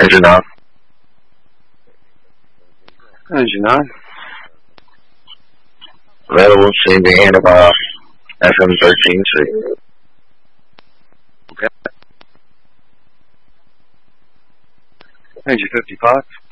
Engine 9. Engine 9. Available, same being of FM 13C. Okay. Engine 55.